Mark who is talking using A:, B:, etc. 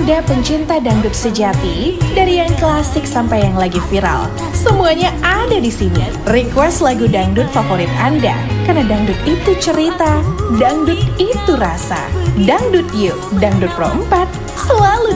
A: Anda pencinta dangdut sejati, dari yang klasik sampai yang lagi viral, semuanya ada di sini. Request lagu dangdut favorit Anda, karena dangdut itu cerita, dangdut itu rasa. Dangdut Yuk, Dangdut Pro 4, selalu